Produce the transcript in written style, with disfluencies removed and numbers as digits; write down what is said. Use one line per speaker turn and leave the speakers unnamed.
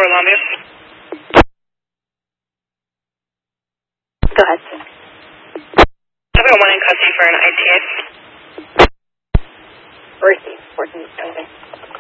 Columbia.
Go ahead.
I've got one in custody for an ITA.
Receive 14. Okay.